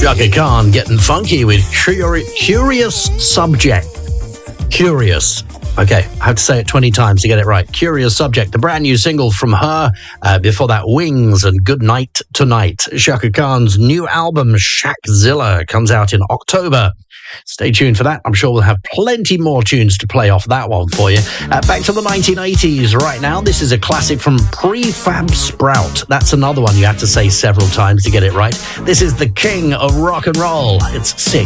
Chaka Khan getting funky with Curious Subject. Curious. Okay, I have to say it 20 times to get it right. Curious Subject, the brand new single from her. Before that, Wings and Good Night Tonight. Chaka Khan's new album, Shakzilla, comes out in October. Stay tuned for that. I'm sure we'll have plenty more tunes to play off that one for you. Back to the 1980s right now. This is a classic from Prefab Sprout. That's another one you have to say several times to get it right. This is the king of rock and roll. It's Sick.